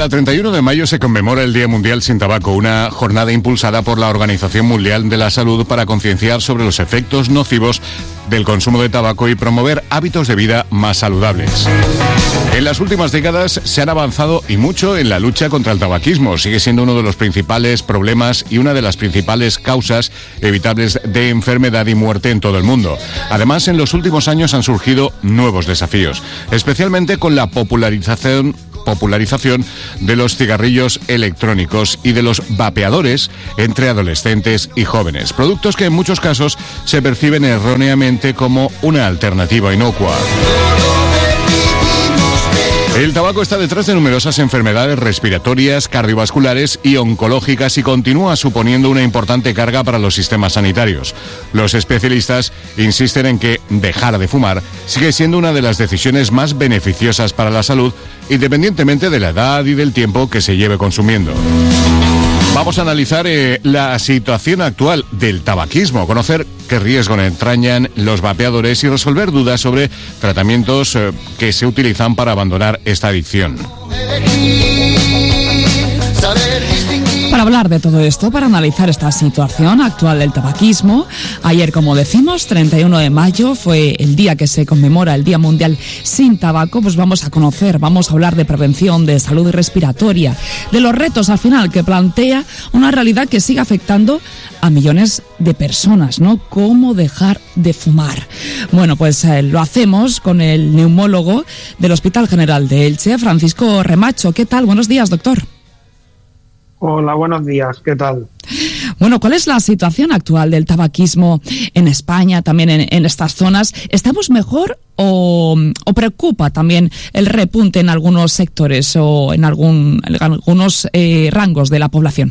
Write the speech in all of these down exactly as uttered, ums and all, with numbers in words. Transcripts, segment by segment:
Cada treinta y uno de mayo se conmemora el Día Mundial sin Tabaco, una jornada impulsada por la Organización Mundial de la Salud para concienciar sobre los efectos nocivos del consumo de tabaco y promover hábitos de vida más saludables. En las últimas décadas se han avanzado y mucho en la lucha contra el tabaquismo. Sigue siendo uno de los principales problemas y una de las principales causas evitables de enfermedad y muerte en todo el mundo. Además, en los últimos años han surgido nuevos desafíos, especialmente con la popularización popularización de los cigarrillos electrónicos y de los vapeadores entre adolescentes y jóvenes, productos que en muchos casos se perciben erróneamente como una alternativa inocua. El tabaco está detrás de numerosas enfermedades respiratorias, cardiovasculares y oncológicas y continúa suponiendo una importante carga para los sistemas sanitarios. Los especialistas insisten en que dejar de fumar sigue siendo una de las decisiones más beneficiosas para la salud, independientemente de la edad y del tiempo que se lleve consumiendo. Vamos a analizar eh, la situación actual del tabaquismo, conocer qué riesgo entrañan los vapeadores y resolver dudas sobre tratamientos eh, que se utilizan para abandonar esta adicción. Para hablar de todo esto, para analizar esta situación actual del tabaquismo, ayer, como decimos, treinta y uno de mayo, fue el día que se conmemora el Día Mundial sin Tabaco. Pues vamos a conocer, vamos a hablar de prevención, de salud respiratoria, de los retos al final que plantea una realidad que sigue afectando a millones de personas, ¿no? ¿Cómo dejar de fumar? Bueno, pues eh, lo hacemos con el neumólogo del Hospital General de Elche, Francisco Remacho. ¿Qué tal? Buenos días, doctor. Hola, buenos días, ¿qué tal? Bueno, ¿cuál es la situación actual del tabaquismo en España, también en, en estas zonas? ¿Estamos mejor o, o preocupa también el repunte en algunos sectores o en, algún, en algunos eh, rangos de la población?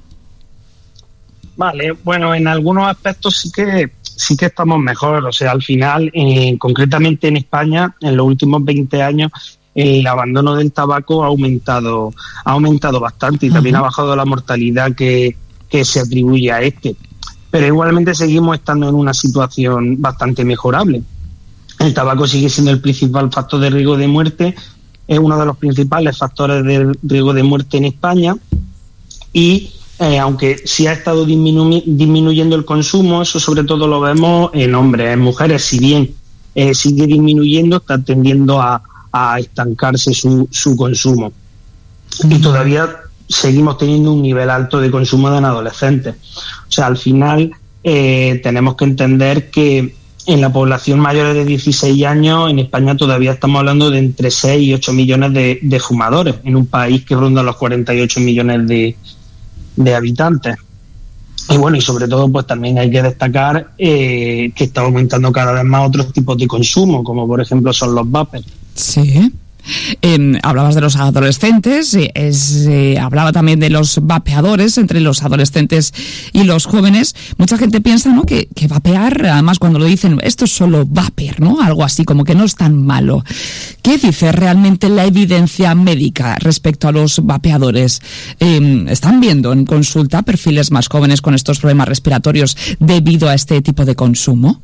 Vale, bueno, en algunos aspectos sí que sí que estamos mejor. O sea, al final, eh, concretamente en España, en los últimos veinte años, el abandono del tabaco ha aumentado ha aumentado bastante y también uh-huh. ha bajado la mortalidad que, que se atribuye a este. Pero igualmente seguimos estando en una situación bastante mejorable. El tabaco sigue siendo el principal factor de riesgo de muerte, es uno de los principales factores de riesgo de muerte en España y eh, aunque sí ha estado disminu- disminuyendo el consumo, eso sobre todo lo vemos en hombres, en mujeres, si bien eh, sigue disminuyendo, está tendiendo a a estancarse su, su consumo. Y todavía seguimos teniendo un nivel alto de consumo en adolescentes. O sea, al final eh, tenemos que entender que en la población mayor de dieciséis años, en España todavía estamos hablando de entre seis y ocho millones de, de fumadores, en un país que ronda los cuarenta y ocho millones de, de habitantes. Y bueno, y sobre todo pues también hay que destacar eh, que está aumentando cada vez más otros tipos de consumo, como por ejemplo son los vapers. Sí. Eh, hablabas de los adolescentes, eh, es, eh, hablaba también de los vapeadores entre los adolescentes y los jóvenes. Mucha gente piensa, ¿no?, que, que vapear, además cuando lo dicen, esto es solo vaper, ¿no? Algo así, como que no es tan malo. ¿Qué dice realmente la evidencia médica respecto a los vapeadores? Eh, ¿Están viendo en consulta perfiles más jóvenes con estos problemas respiratorios debido a este tipo de consumo?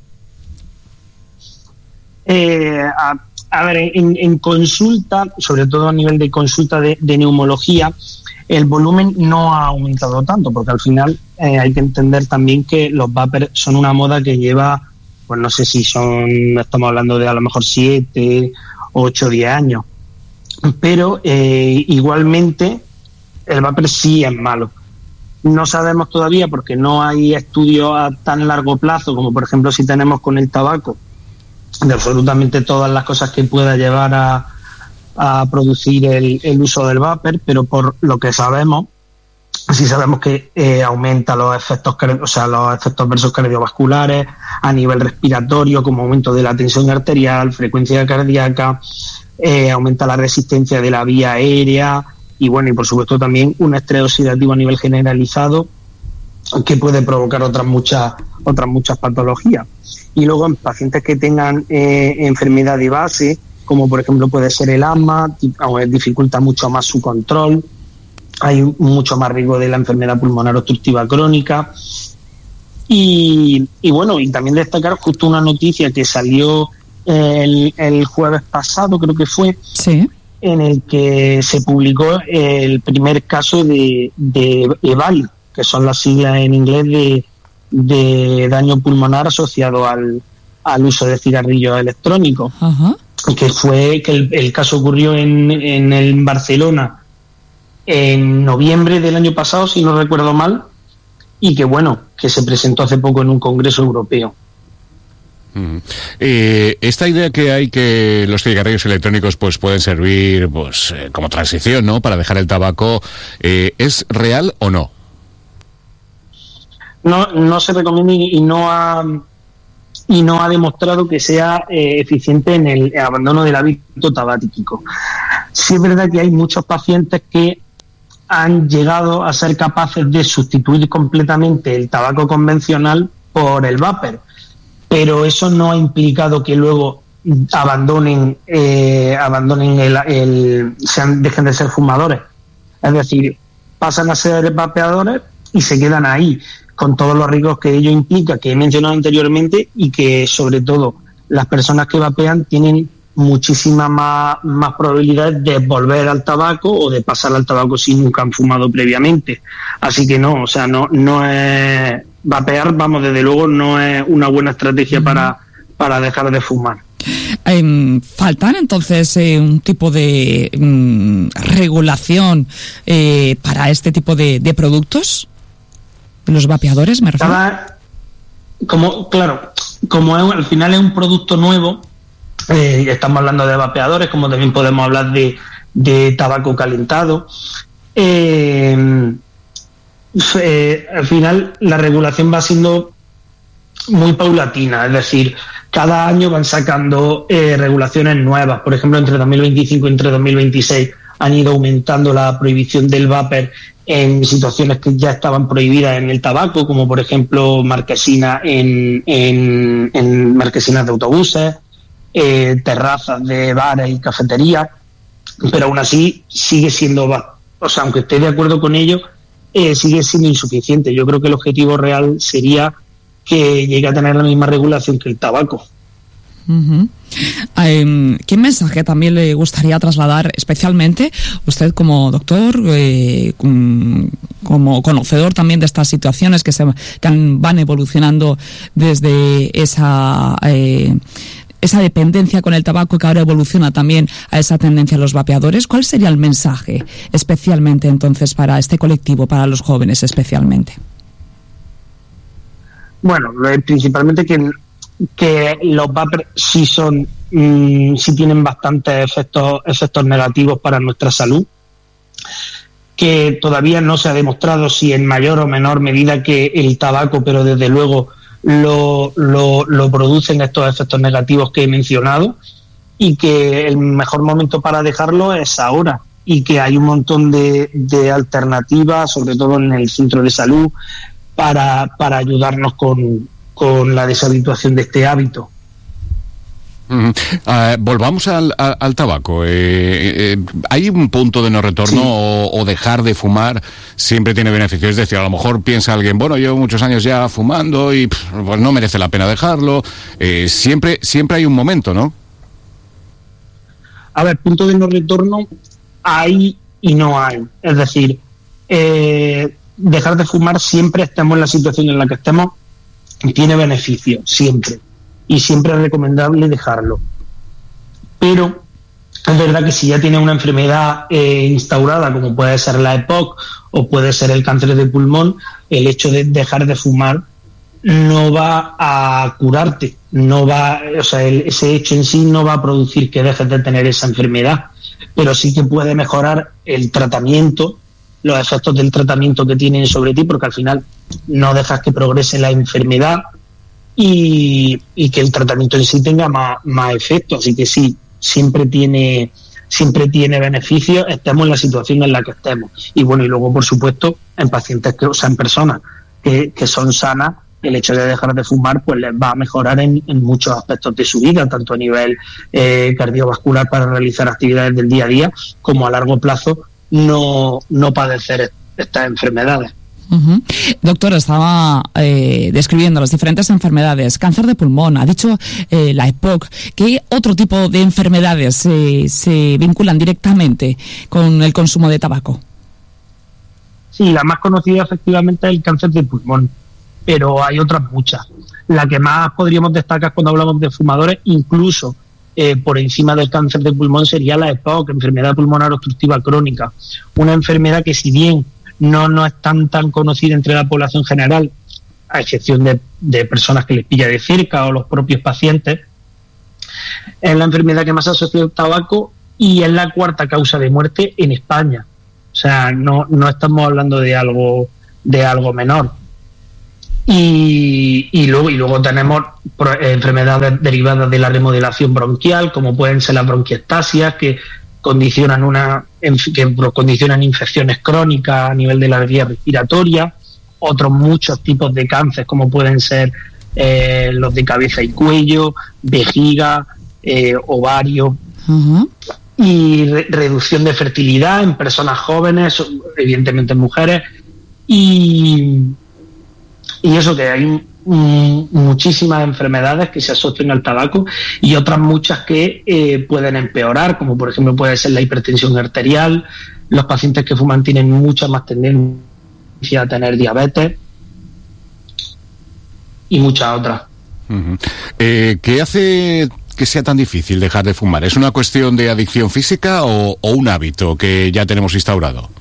Eh, a A ver, en, en consulta, sobre todo a nivel de consulta de, de neumología, el volumen no ha aumentado tanto, porque al final eh, hay que entender también que los vapers son una moda que lleva, pues no sé si son, estamos hablando de a lo mejor siete, ocho, diez años, pero eh, igualmente el vapor sí es malo. No sabemos todavía, porque no hay estudios a tan largo plazo como por ejemplo si tenemos con el tabaco, de absolutamente todas las cosas que pueda llevar a, a producir el, el uso del vapor, pero por lo que sabemos, sí sabemos que eh, aumenta los efectos, o sea, los efectos adversos cardiovasculares a nivel respiratorio, como aumento de la tensión arterial, frecuencia cardíaca, eh, aumenta la resistencia de la vía aérea y bueno, y por supuesto también un estrés oxidativo a nivel generalizado que puede provocar otras muchas otras muchas patologías. Y luego en pacientes que tengan eh, enfermedad de base, como por ejemplo puede ser el asma, dificulta mucho más su control, hay mucho más riesgo de la enfermedad pulmonar obstructiva crónica. Y, y bueno, y también destacar justo una noticia que salió el, el jueves pasado, creo que fue, sí, en el que se publicó el primer caso de, de EVAL, que son las siglas en inglés de, de daño pulmonar asociado al, al uso de cigarrillos electrónicos. Uh-huh. Que fue que el, el caso ocurrió en, en, en Barcelona en noviembre del año pasado, si no recuerdo mal, y que bueno, que se presentó hace poco en un congreso europeo. Mm. Eh, esta idea que hay que los cigarrillos electrónicos pues pueden servir pues eh, como transición, ¿no?, para dejar el tabaco, eh, ¿es real o no? No, no se recomienda y, y no ha y no ha demostrado que sea eh, eficiente en el abandono del hábito tabáquico. Sí es verdad que hay muchos pacientes que han llegado a ser capaces de sustituir completamente el tabaco convencional por el vapor, pero eso no ha implicado que luego abandonen eh, abandonen el, el sean, dejen de ser fumadores. Es decir, pasan a ser vapeadores y se quedan ahí, con todos los riesgos que ello implica, que he mencionado anteriormente, y que sobre todo las personas que vapean tienen muchísimas más, más probabilidades de volver al tabaco o de pasar al tabaco si nunca han fumado previamente. Así que no, o sea, no, no es vapear, vamos, desde luego no es una buena estrategia para, para dejar de fumar. Eh, ¿Faltan entonces eh, un tipo de mm, regulación eh, para este tipo de, de productos? ¿Los vapeadores, me refiero? Cada, como, claro, como es, al final es un producto nuevo, eh, estamos hablando de vapeadores, como también podemos hablar de, de tabaco calentado. Eh, eh, al final la regulación va siendo muy paulatina, es decir, cada año van sacando eh, regulaciones nuevas. Por ejemplo, entre dos mil veinticinco y entre dos mil veintiséis han ido aumentando la prohibición del vapor en situaciones que ya estaban prohibidas en el tabaco, como por ejemplo marquesina en, en, en marquesinas de autobuses, eh, terrazas de bares y cafeterías, pero aún así sigue siendo, o sea, aunque esté de acuerdo con ello, eh, sigue siendo insuficiente. Yo creo que el objetivo real sería que llegue a tener la misma regulación que el tabaco. Uh-huh. Eh, ¿Qué mensaje también le gustaría trasladar especialmente usted como doctor, eh, como conocedor también de estas situaciones que se que van evolucionando desde esa eh, esa dependencia con el tabaco, que ahora evoluciona también a esa tendencia a los vapeadores? ¿Cuál sería el mensaje especialmente entonces para este colectivo, para los jóvenes especialmente? Bueno, principalmente que que los vapers sí son mmm, sí tienen bastantes efectos efectos negativos para nuestra salud, que todavía no se ha demostrado si en mayor o menor medida que el tabaco, pero desde luego lo, lo, lo producen estos efectos negativos que he mencionado, y que el mejor momento para dejarlo es ahora, y que hay un montón de, de alternativas, sobre todo en el centro de salud, para, para ayudarnos con con la deshabituación de este hábito. Uh-huh. Uh, volvamos al, al, al tabaco. Eh, eh, ¿Hay un punto de no retorno, sí, o, o dejar de fumar siempre tiene beneficios? Es decir, a lo mejor piensa alguien, bueno, llevo muchos años ya fumando y pff, pues no merece la pena dejarlo. Eh, siempre, siempre hay un momento, ¿no? A ver, punto de no retorno hay y no hay. Es decir, eh, dejar de fumar, siempre estemos en la situación en la que estemos, tiene beneficio, siempre, y siempre es recomendable dejarlo. Pero es verdad que si ya tiene una enfermedad eh, instaurada, como puede ser la E P O C o puede ser el cáncer de pulmón, el hecho de dejar de fumar no va a curarte, no va, o sea, el, ese hecho en sí no va a producir que dejes de tener esa enfermedad, pero sí que puede mejorar el tratamiento, los efectos del tratamiento que tienen sobre ti, porque al final no dejas que progrese la enfermedad y, y que el tratamiento en sí tenga más, más efecto. Así que sí, siempre tiene siempre tiene beneficios, estemos en la situación en la que estemos. Y bueno, y luego por supuesto en pacientes, que, o sea, en personas que, que son sanas, el hecho de dejar de fumar pues les va a mejorar en, en muchos aspectos de su vida, tanto a nivel eh, cardiovascular para realizar actividades del día a día, como a largo plazo no, no padecer estas enfermedades. Uh-huh. Doctor, estaba eh, describiendo las diferentes enfermedades. Cáncer de pulmón, ha dicho eh, la E P O C. ¿Qué otro tipo de enfermedades eh, se vinculan directamente con el consumo de tabaco? Sí, la más conocida efectivamente es el cáncer de pulmón, pero hay otras muchas. La que más podríamos destacar cuando hablamos de fumadores, incluso eh, por encima del cáncer de pulmón, sería la E P O C, enfermedad pulmonar obstructiva crónica. Una enfermedad que, si bien no, no es tan, tan conocida entre la población general, a excepción de, de personas que les pilla de cerca o los propios pacientes, es la enfermedad que más se asocia al tabaco y es la cuarta causa de muerte en España. O sea, no, no estamos hablando de algo, de algo menor. Y, y, luego, y luego tenemos enfermedades derivadas de la remodelación bronquial, como pueden ser las bronquiectasias, que condicionan una que condicionan infecciones crónicas a nivel de la vía respiratoria, otros muchos tipos de cáncer, como pueden ser eh, los de cabeza y cuello, vejiga, eh, ovario, uh-huh. y re- reducción de fertilidad en personas jóvenes, evidentemente en mujeres, y Y eso, que hay mm, muchísimas enfermedades que se asocian al tabaco y otras muchas que eh, pueden empeorar, como por ejemplo puede ser la hipertensión arterial. Los pacientes que fuman tienen mucha más tendencia a tener diabetes y muchas otras. Uh-huh. Eh, ¿Qué hace que sea tan difícil dejar de fumar? ¿Es una cuestión de adicción física o, o un hábito que ya tenemos instaurado?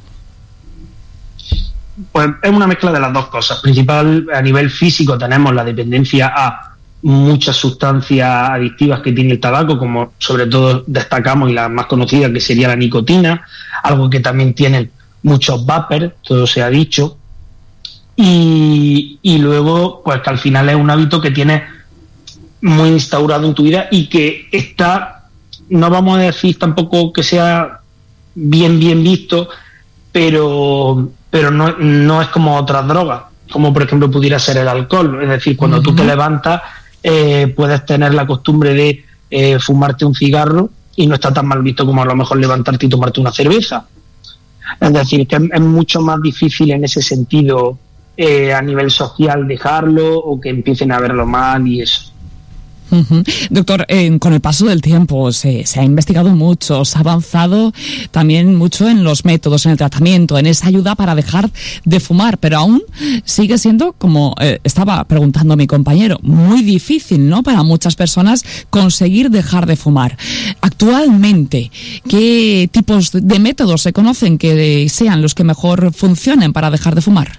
Pues es una mezcla de las dos cosas. Principal, a nivel físico tenemos la dependencia a muchas sustancias adictivas que tiene el tabaco, como sobre todo destacamos, y la más conocida, que sería la nicotina, algo que también tienen muchos vapers, todo se ha dicho, y, y luego pues que al final es un hábito que tienes muy instaurado en tu vida y que está, no vamos a decir tampoco que sea bien bien visto, pero pero no, no es como otras drogas, como por ejemplo pudiera ser el alcohol. Es decir, cuando uh-huh. tú te levantas eh, puedes tener la costumbre de eh, fumarte un cigarro y no está tan mal visto como a lo mejor levantarte y tomarte una cerveza. Es decir, que es, es mucho más difícil en ese sentido eh, a nivel social dejarlo, o que empiecen a verlo mal y eso. Uh-huh. Doctor, eh, con el paso del tiempo se, se ha investigado mucho, se ha avanzado también mucho en los métodos, en el tratamiento, en esa ayuda para dejar de fumar, pero aún sigue siendo, como eh, estaba preguntando mi compañero, muy difícil, ¿no?, para muchas personas conseguir dejar de fumar. Actualmente, ¿qué tipos de métodos se conocen que sean los que mejor funcionen para dejar de fumar?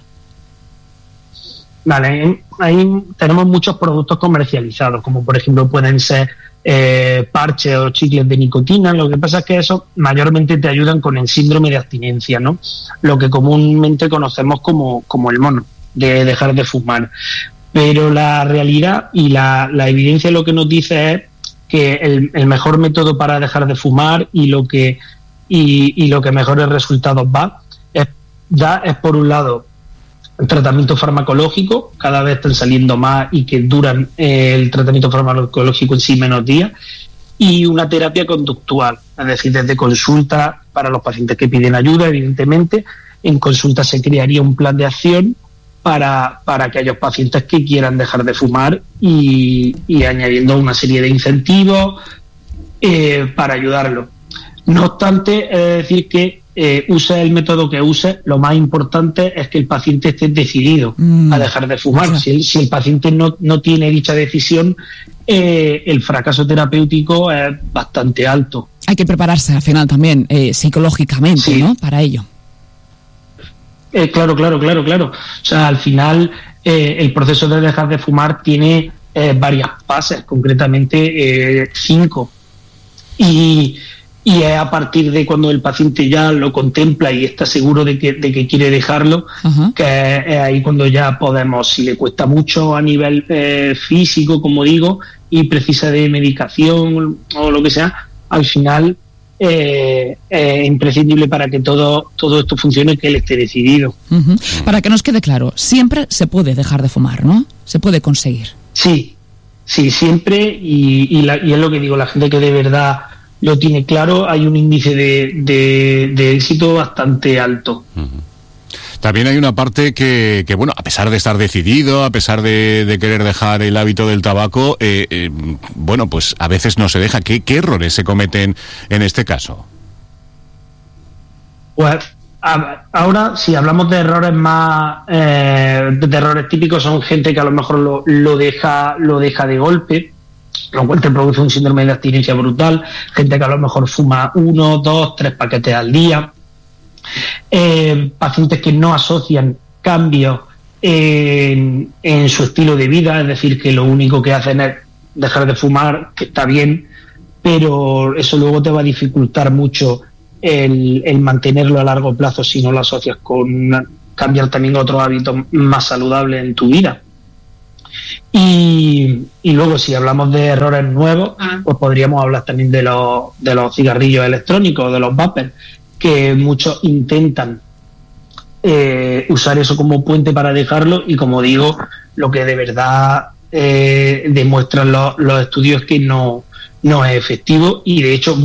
Vale, ahí tenemos muchos productos comercializados, como por ejemplo pueden ser eh, parches o chicles de nicotina. Lo que pasa es que esos mayormente te ayudan con el síndrome de abstinencia, ¿no? Lo que comúnmente conocemos como, como el mono, de dejar de fumar. Pero la realidad y la, la evidencia lo que nos dice es que el, el mejor método para dejar de fumar y lo que y, y lo que mejores resultados va es, da es por un lado el tratamiento farmacológico, cada vez están saliendo más y que duran eh, el tratamiento farmacológico en sí menos días, y una terapia conductual, es decir, desde consulta para los pacientes que piden ayuda, evidentemente, en consulta se crearía un plan de acción para, para aquellos pacientes que quieran dejar de fumar y, y añadiendo una serie de incentivos eh, para ayudarlo. No obstante, es decir que Eh, use el método que use, lo más importante es que el paciente esté decidido mm. a dejar de fumar. O sea, si, el, si el paciente no, no tiene dicha decisión, eh, el fracaso terapéutico es bastante alto. Hay que prepararse al final también eh, psicológicamente, sí, ¿no?, para ello. Eh, claro, claro, claro, claro. O sea, al final eh, el proceso de dejar de fumar tiene eh, varias fases, concretamente eh, cinco. Y Y es a partir de cuando el paciente ya lo contempla y está seguro de que, de que quiere dejarlo, uh-huh. que es, es ahí cuando ya podemos, si le cuesta mucho a nivel eh, físico, como digo, y precisa de medicación o lo que sea, al final eh, es imprescindible para que todo, todo esto funcione, que él esté decidido. Uh-huh. Para que nos quede claro, siempre se puede dejar de fumar, ¿no? Se puede conseguir. Sí, sí, siempre, y, y, la, y es lo que digo, la gente que de verdad lo tiene claro, hay un índice de, de, de éxito bastante alto. Uh-huh. También hay una parte que, que bueno, a pesar de estar decidido, a pesar de, de querer dejar el hábito del tabaco, eh, eh, bueno, pues a veces no se deja. ¿Qué, qué errores se cometen en este caso? Pues a, ahora, si hablamos de errores más, eh, de errores típicos, son gente que a lo mejor lo, lo deja, lo deja de golpe, lo cual te produce un síndrome de abstinencia brutal. Gente que a lo mejor fuma uno, dos, tres paquetes al día. Eh, pacientes que no asocian cambios en, en su estilo de vida, es decir, que lo único que hacen es dejar de fumar, que está bien, pero eso luego te va a dificultar mucho el, el mantenerlo a largo plazo si no lo asocias con cambiar también otros hábitos más saludables en tu vida. Y, y luego, si hablamos de errores nuevos, pues podríamos hablar también de los, de los cigarrillos electrónicos, de los vapers, que muchos intentan eh, usar eso como puente para dejarlo, y como digo, lo que de verdad eh, demuestran los, los estudios es que no, no es efectivo, y de hecho